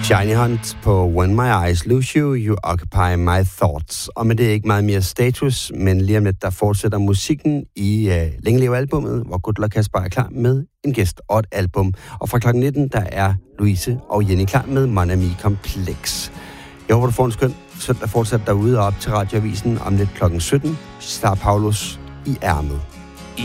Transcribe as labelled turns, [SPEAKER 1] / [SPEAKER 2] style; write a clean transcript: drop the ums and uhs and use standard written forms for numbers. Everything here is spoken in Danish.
[SPEAKER 1] Shiny Hunt på When My Eyes Lose You, You Occupy My Thoughts. Og med det er ikke meget mere status, men lige om lidt, der fortsætter musikken i Længe Leve albummet, hvor Good Luck Kasper er klar med en gæst og et album. Og fra kl. 19, der er Louise og Jenny klar med Mon Ami Complex. Jeg håber, du får en skøn søndag fortsat derude og op til Radioavisen om lidt kl. 17. Star Paulus i ærmet.